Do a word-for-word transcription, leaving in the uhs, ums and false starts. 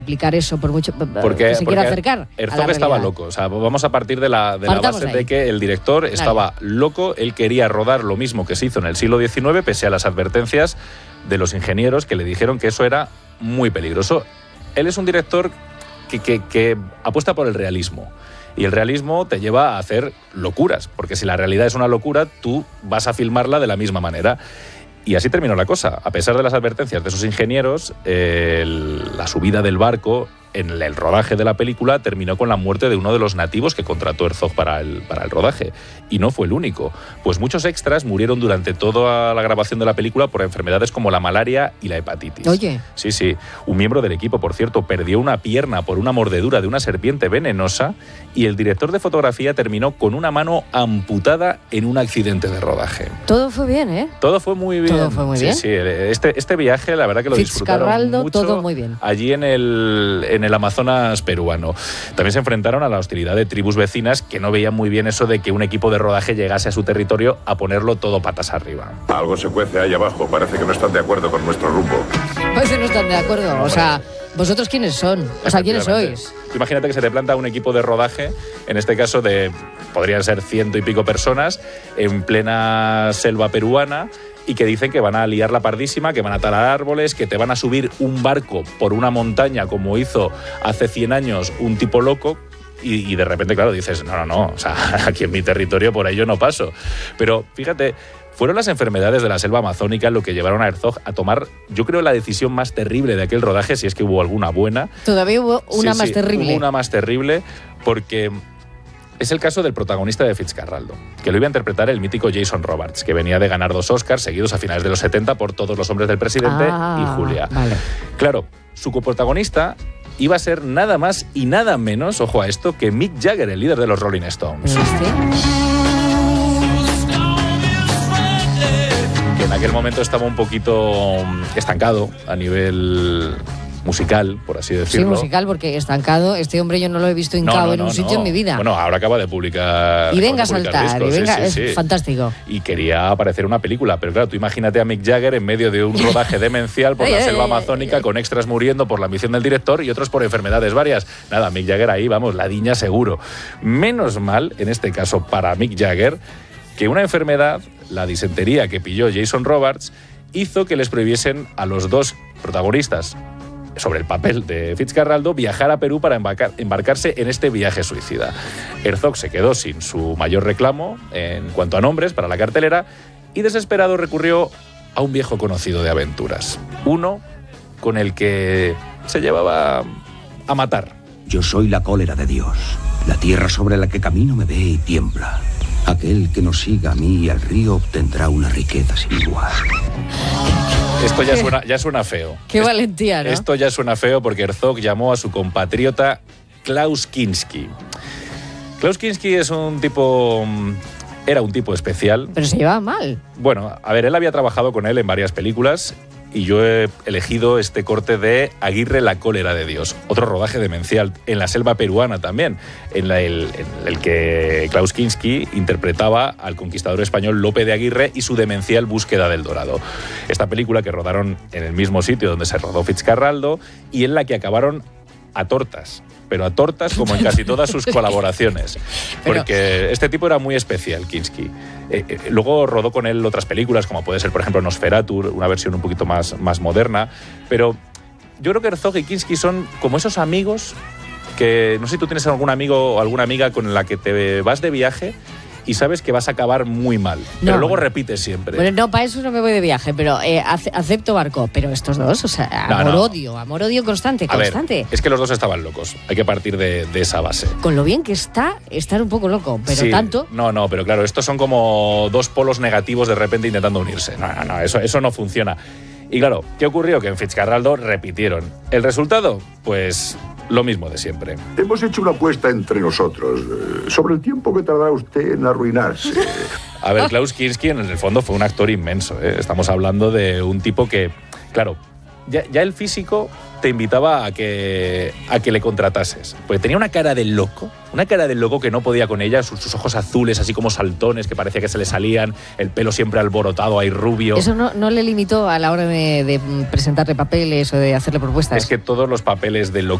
explicar eso por mucho porque, que se quiera acercar. Herzog estaba loco. O sea, vamos a partir de la, de la base ahí. de que el director Dale. estaba loco. Él quería rodar lo mismo que se hizo en el siglo diecinueve, pese a las advertencias de los ingenieros que le dijeron que eso era muy peligroso. Él es un director que, que, que apuesta por el realismo. Y el realismo te lleva a hacer locuras, porque si la realidad es una locura, tú vas a filmarla de la misma manera. Y así terminó la cosa. A pesar de las advertencias de sus ingenieros, eh, el, la subida del barco en el rodaje de la película terminó con la muerte de uno de los nativos que contrató Herzog para el, para el rodaje. Y no fue el único, pues muchos extras murieron durante toda la grabación de la película por enfermedades como la malaria y la hepatitis. Oye. Sí, sí. Un miembro del equipo, por cierto, perdió una pierna por una mordedura de una serpiente venenosa y el director de fotografía terminó con una mano amputada en un accidente de rodaje. Todo fue bien, ¿eh? Todo fue muy bien. Todo fue muy sí, bien. Sí, este, este viaje, la verdad que lo disfrutaron mucho. Todo muy bien. Allí en el, en el Amazonas peruano. También se enfrentaron a la hostilidad de tribus vecinas que no veían muy bien eso de que un equipo de rodaje llegase a su territorio a ponerlo todo patas arriba. Algo se cuece ahí abajo. Parece que no están de acuerdo con nuestro rumbo. Pues no están de acuerdo. O sea, ¿vosotros quiénes son? O sea, ¿quiénes sois? Imagínate que se te planta un equipo de rodaje, en este caso de, podrían ser ciento y pico personas, en plena selva peruana, y que dicen que van a liar la pardísima, que van a talar árboles, que te van a subir un barco por una montaña como hizo hace cien años un tipo loco. Y, y de repente, claro, dices, no, no, no, o sea, aquí en mi territorio por ahí yo no paso. Pero fíjate, fueron las enfermedades de la selva amazónica lo que llevaron a Herzog a tomar, yo creo, la decisión más terrible de aquel rodaje, si es que hubo alguna buena. Todavía hubo una sí, más sí, terrible. Hubo una más terrible porque es el caso del protagonista de Fitzcarraldo, que lo iba a interpretar el mítico Jason Robards, que venía de ganar dos Oscars seguidos a finales de los setenta por Todos los hombres del presidente ah, y Julia. Vale. Claro, su coprotagonista iba a ser nada más y nada menos, ojo a esto, que Mick Jagger, el líder de los Rolling Stones. Que en aquel momento estaba un poquito estancado a nivel musical, por así decirlo. Sí, musical, porque estancado, este hombre yo no lo he visto hincado no, no, en un no, sitio no. en mi vida. Bueno, ahora acaba de publicar. Y venga a publicar saltar, discos. y venga, sí, sí, es sí. fantástico. Y quería aparecer en una película, pero claro, tú imagínate a Mick Jagger en medio de un rodaje demencial por la selva amazónica, con extras muriendo por la ambición del director y otros por enfermedades varias. Nada, Mick Jagger ahí, vamos, la diña seguro. Menos mal, en este caso para Mick Jagger, que una enfermedad, la disentería que pilló Jason Robards, hizo que les prohibiesen a los dos protagonistas sobre el papel de Fitzcarraldo viajar a Perú para embarcar, embarcarse en este viaje suicida. Herzog se quedó sin su mayor reclamo en cuanto a nombres para la cartelera y desesperado recurrió a un viejo conocido de aventuras. Uno con el que se llevaba a matar. Yo soy la cólera de Dios. La tierra sobre la que camino me ve y tiembla. Aquel que nos siga a mí y al río obtendrá una riqueza sin igual. Esto ya suena, ya suena feo. Qué esto, valentía, ¿no? Esto ya suena feo porque Herzog llamó a su compatriota Klaus Kinski. Klaus Kinski es un tipo... Era un tipo especial. Pero se llevaba mal. Bueno, a ver, él había trabajado con él en varias películas y yo he elegido este corte de Aguirre, la cólera de Dios. Otro rodaje demencial en la selva peruana también, en, la, el, en el que Klaus Kinski interpretaba al conquistador español Lope de Aguirre y su demencial búsqueda del Dorado. Esta película que rodaron en el mismo sitio donde se rodó Fitzcarraldo y en la que acabaron a tortas. Pero a tortas como en casi todas sus colaboraciones. Porque pero... este tipo era muy especial, Kinski. Eh, eh, luego rodó con él otras películas, como puede ser, por ejemplo, Nosferatu, una versión un poquito más, más moderna. Pero yo creo que Herzog y Kinski son como esos amigos que, no sé si tú tienes algún amigo o alguna amiga con la que te vas de viaje y sabes que vas a acabar muy mal, pero no, luego bueno. repites siempre. Bueno, no, para eso no me voy de viaje, pero eh, acepto barco. Pero estos dos, o sea, amor-odio, no, no. amor-odio constante, a constante. Ver, es que los dos estaban locos, hay que partir de, de esa base. Con lo bien que está, estar un poco loco, pero sí, tanto... No, no, pero claro, estos son como dos polos negativos de repente intentando unirse. No, no, no, eso, eso no funciona. Y claro, ¿qué ocurrió? Que en Fitzcarraldo repitieron. ¿El resultado? Pues... lo mismo de siempre. Hemos hecho una apuesta entre nosotros eh, sobre el tiempo que tardará usted en arruinarse. A ver, Klaus Kinski en el fondo fue un actor inmenso, ¿eh? Estamos hablando de un tipo que, claro, ya, ya el físico te invitaba a que, a que le contratases. Porque tenía una cara de loco, una cara de loco que no podía con ella, sus, sus ojos azules, así como saltones, que parecía que se le salían, el pelo siempre alborotado, ahí rubio. ¿Eso no, no le limitó a la hora de, de presentarle papeles o de hacerle propuestas? Es que todos los papeles de lo